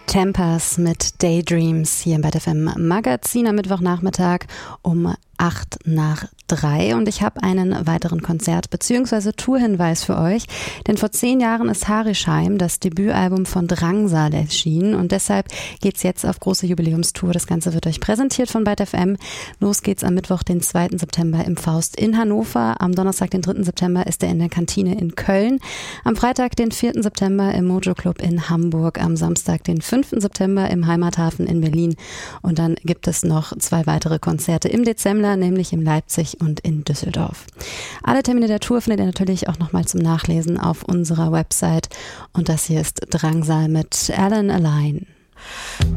Tempers mit Daydreams hier im Bad FM Magazin am Mittwochnachmittag um 2:08 und ich habe einen weiteren Konzert- bzw. Tourhinweis für euch, denn vor 10 Jahren ist Harisheim, das Debütalbum von Drangsal, erschienen und deshalb geht's jetzt auf große Jubiläumstour. Das Ganze wird euch präsentiert von Bad FM. Los geht's am Mittwoch, den 2. September im Faust in Hannover. Am Donnerstag, den 3. September ist er in der Kantine in Köln. Am Freitag, den 4. September im Mojo Club in Hamburg. Am Samstag, den 5. September im Heimathafen in Berlin. Und dann gibt es noch 2 weitere Konzerte im Dezember, nämlich in Leipzig und in Düsseldorf. Alle Termine der Tour findet ihr natürlich auch nochmal zum Nachlesen auf unserer Website. Und das hier ist Drangsal mit Alan Align.